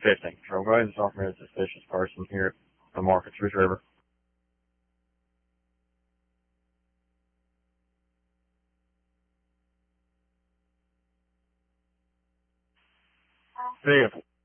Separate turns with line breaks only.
15 Control. Go ahead and start me as a suspicious person here at the Marcus River. Vehicle